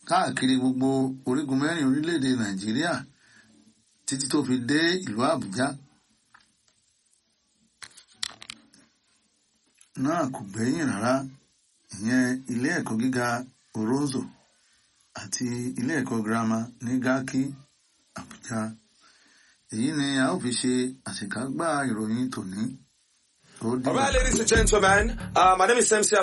káàkiri gbogbo orígun mẹ́rin orílẹ̀-èdè Nàìjíríà títí tó fi dé ìlú Àbújá. Náà kò gbẹ́yìn rárá, ìyẹn ilé ẹ̀kọ́ gíga Oronzo àti ilé ẹ̀kọ́ girama ní Garki, Àbújá. Èyí ni a ó fi ṣe àṣekágbá ìròyìn tòní. All right, ladies and gentlemen, my name is MC